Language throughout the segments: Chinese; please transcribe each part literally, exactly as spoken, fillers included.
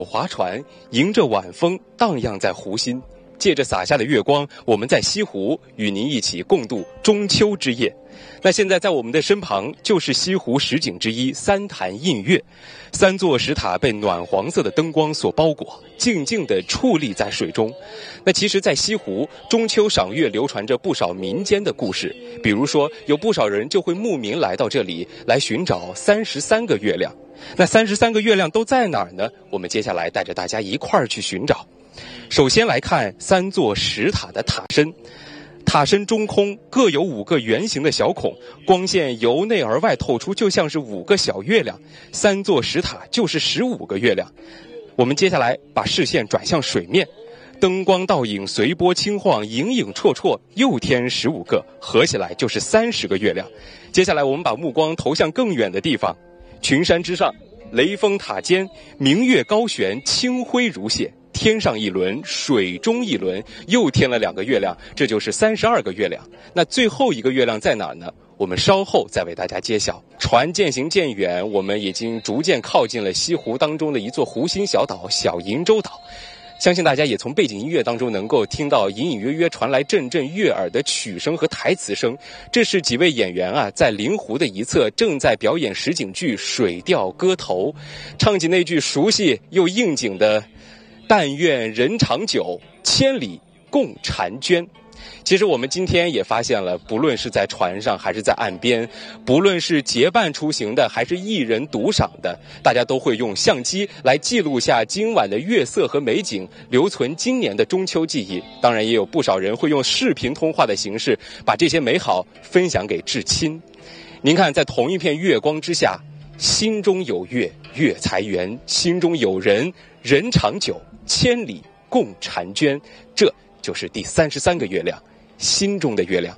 划船迎着晚风荡漾在湖心，借着洒下的月光，我们在西湖与您一起共度中秋之夜。那现在在我们的身旁就是西湖十景之一三潭印月，三座石塔被暖黄色的灯光所包裹，静静地矗立在水中。那其实在西湖中秋赏月流传着不少民间的故事，比如说有不少人就会慕名来到这里来寻找三十三个月亮。那三十三个月亮都在哪儿呢？我们接下来带着大家一块儿去寻找。首先来看三座石塔的塔身，塔身中空，各有五个圆形的小孔，光线由内而外透出，就像是五个小月亮。三座石塔就是十五个月亮。我们接下来把视线转向水面，灯光倒影随波轻晃，影影绰绰，又添十五个，合起来就是三十个月亮。接下来我们把目光投向更远的地方，群山之上，雷峰塔尖，明月高悬，清辉如泻。天上一轮，水中一轮，又添了两个月亮，这就是三十二个月亮。那最后一个月亮在哪儿呢？我们稍后再为大家揭晓。船渐行渐远，我们已经逐渐靠近了西湖当中的一座湖心小岛——小瀛洲岛。相信大家也从背景音乐当中能够听到隐隐约约传来阵阵悦耳的曲声和台词声。这是几位演员啊，在临湖的一侧正在表演实景剧《水调歌头》，唱起那句熟悉又应景的但愿人长久，千里共婵娟。其实我们今天也发现了，不论是在船上还是在岸边，不论是结伴出行的还是一人独赏的，大家都会用相机来记录下今晚的月色和美景，留存今年的中秋记忆。当然也有不少人会用视频通话的形式把这些美好分享给至亲。您看，在同一片月光之下，心中有月月财源，心中有人人长久，千里共婵娟。这就是第三十三个月亮，心中的月亮。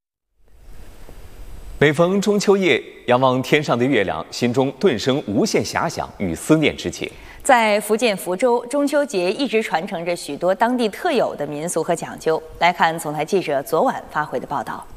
每逢中秋夜，仰望天上的月亮，心中顿生无限遐想与思念之情。 在福建福州，中秋节一直传承着许多当地特有的民俗和讲究。来看总台记者昨晚发回的报道。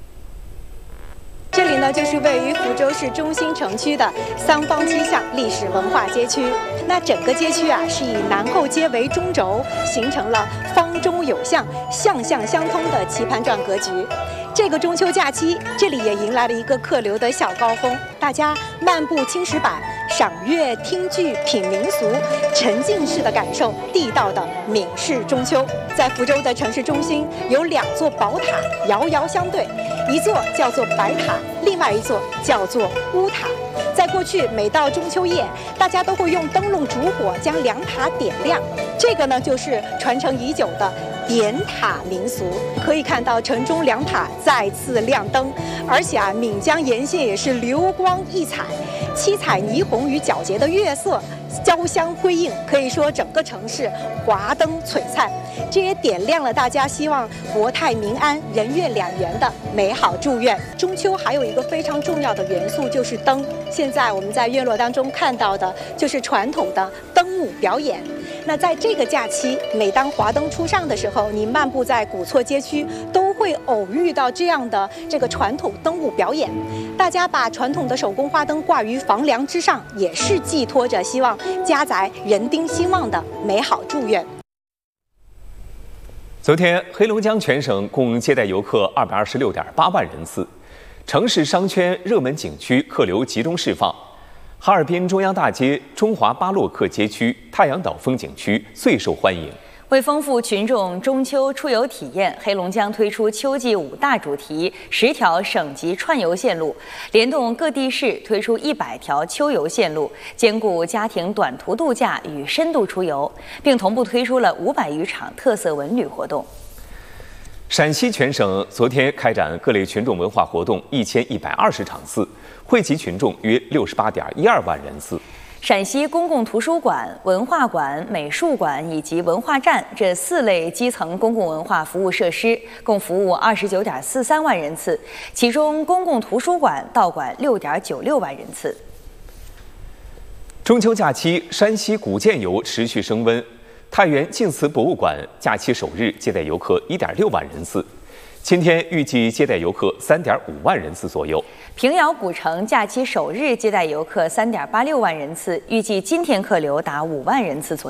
这里呢，就是位于福州市中心城区的桑芳七巷历史文化街区。那整个街区啊，是以南后街为中轴，形成了方中有巷、巷巷相通的棋盘状格局。这个中秋假期，这里也迎来了一个客流的小高峰，大家漫步青石板，赏月、听剧、品民俗，沉浸式的感受地道的闽式中秋。在福州的城市中心，有两座宝塔遥遥相对，一座叫做白塔，另外一座叫做乌塔。在过去，每到中秋夜，大家都会用灯笼烛火将两塔点亮，这个呢就是传承已久的点塔民俗。可以看到城中两塔再次亮灯，而且啊，闽江沿线也是流光溢彩，七彩霓虹与皎洁的月色交相辉映，可以说整个城市华灯璀璨。这也点亮了大家希望国泰民安、人月两圆的美好祝愿。中秋还有一个非常重要的元素就是灯，现在我们在院落当中看到的就是传统的灯舞表演。那在这个假期，每当华灯初上的时候，你漫步在古厝街区，都会偶遇到这样的这个传统灯舞表演。大家把传统的手工花灯挂于房梁之上，也是寄托着希望家宅人丁兴旺的美好祝愿。 昨天，黑龙江全省共接待游客二百二十六点八万人次，城市商圈热门景区客流集中释放。哈尔滨中央大街、中华巴洛克街区、太阳岛风景区最受欢迎。 为丰富群众中秋出游体验，黑龙江推出秋季五大主题十条省级串游线路，联动各地市推出一百条秋游线路，兼顾家庭短途度假与深度出游，并同步推出了五百余场特色文旅活动。 陕西全省昨天开展各类群众文化活动一千一百二十场次，惠及群众约六十八点一二万人次。 陕西公共图书馆、文化馆、美术馆以及文化站这四类基层公共文化服务设施共服务二十九点四三万人次，其中公共图书馆到馆六点九六万人次。 中秋假期，山西古建游持续升温，太原晋祠博物馆假期首日接待游客一点六万人次。今天预计接待游客三点五万人次左右。 平遥古城假期首日接待游客三点八六万人次，预计今天客流达五万人次左右。